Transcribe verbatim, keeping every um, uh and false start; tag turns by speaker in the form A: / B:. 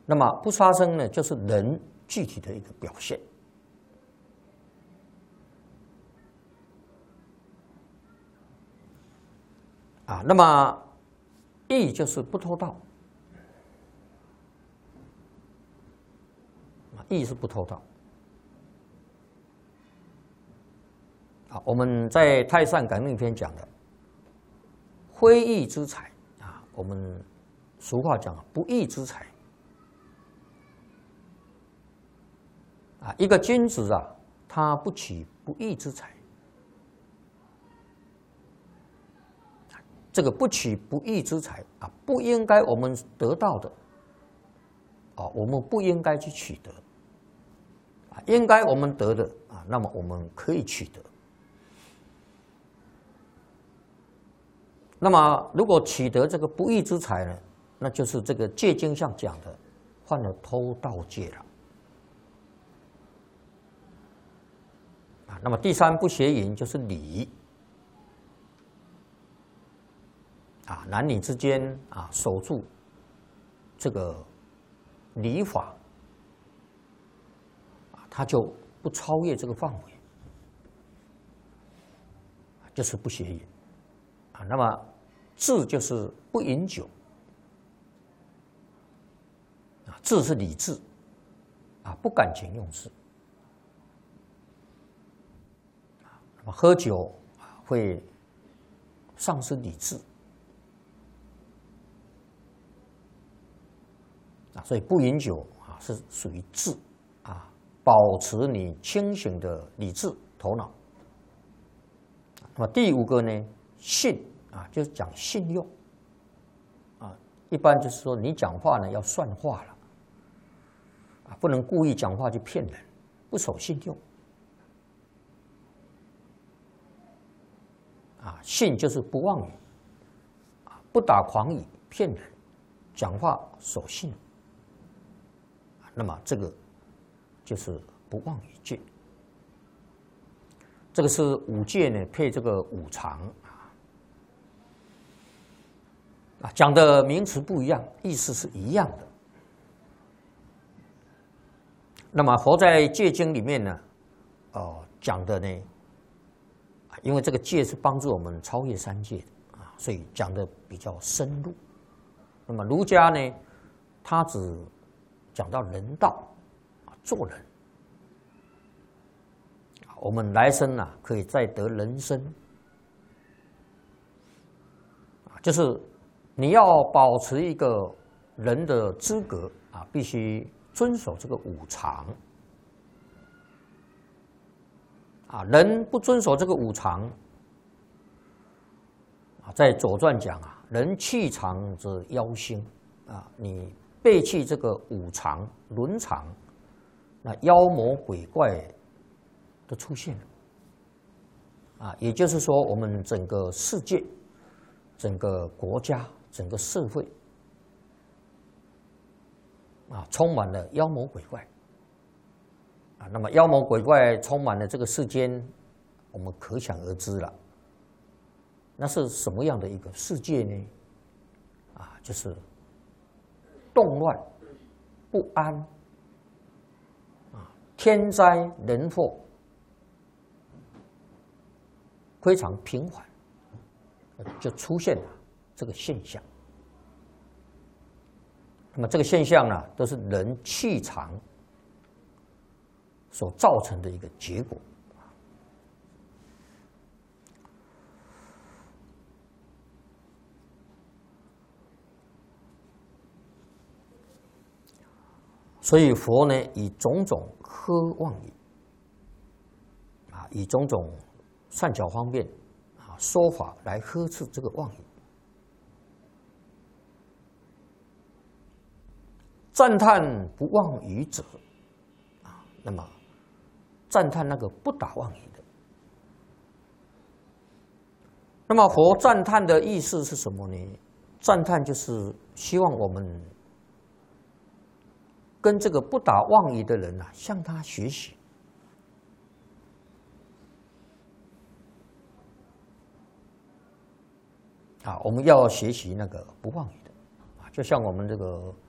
A: 那么不杀生呢，就是人具体的一个表现。啊，那么义就是不偷盗，啊，义是不偷盗。啊，我们在《太上感应篇》讲的非义之财啊，我们俗话讲不义之财啊，一个君子啊，他不取不义之财。这个不取不义之财啊，不应该我们得到的，啊，我们不应该去取得，啊，应该我们得的啊，那么我们可以取得。那么如果取得这个不义之财呢，那就是这个戒经上讲的，犯了偷盗戒了。啊，那么第三不邪淫就是礼。啊，男女之间啊，守住这个礼法，啊，他就不超越这个范围，就是不邪淫。啊，那么智就是不饮酒，啊，智是理智，啊，不感情用事。啊，那么喝酒啊会丧失理智。啊，所以不饮酒啊是属于智啊，保持你清醒的理智头脑。那么第五个呢，信啊，就是讲信用啊，一般就是说你讲话呢要算话了啊，不能故意讲话去骗人，不守信用啊。信就是不妄语啊，不打诳语骗人，讲话守信。那么这个就是不妄语戒，这个是五戒呢配这个五常啊，讲的名词不一样，意思是一样的。那么佛在戒经里面呢，哦讲的呢，因为这个戒是帮助我们超越三界的啊，所以讲的比较深入。那么儒家呢，他只讲到人道啊，做人，我们来生啊可以再得人生啊，就是你要保持一个人的资格啊，必须遵守这个五常啊，人不遵守这个五常啊，在《左传》讲啊，人弃常则夭星啊，你背弃这个五常伦常，那妖魔鬼怪都出现了啊！也就是说，我们整个世界、整个国家、整个社会啊，充满了妖魔鬼怪啊。那么，妖魔鬼怪充满了这个世间，我们可想而知了。那是什么样的一个世界呢？啊，就是动乱、不安啊，天灾人祸非常频繁，就出现了这个现象。那么这个现象呢，都是人气场所造成的一个结果。所以佛呢，以种种呵妄语啊，以种种善巧方便啊说法来呵斥这个妄语，赞叹不妄语者啊，那么赞叹那个不打妄语的。那么佛赞叹的意思是什么呢？赞叹就是希望我们跟这个不打妄语的人啊，向他学习啊，我们要学习那个不妄语的啊，就像我们这个